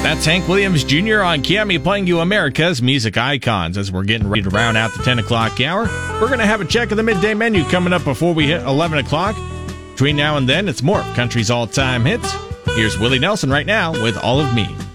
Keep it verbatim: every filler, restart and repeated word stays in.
That's Hank Williams Junior on Kiami playing you America's music icons. As we're getting ready to round out the ten o'clock hour, we're going to have a check of the midday menu coming up before we hit eleven o'clock. Between now and then, it's more country's all-time hits. Here's Willie Nelson right now with All of Me.